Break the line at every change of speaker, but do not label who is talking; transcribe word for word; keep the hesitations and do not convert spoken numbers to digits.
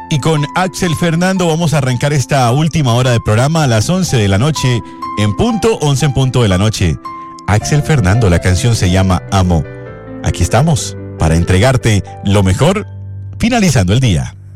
Y con Axel Fernando vamos a arrancar esta última hora de programa a las once de la noche, en punto, once en punto de la noche. Axel Fernando, la canción se llama Amo. Aquí estamos para entregarte lo mejor, finalizando el día.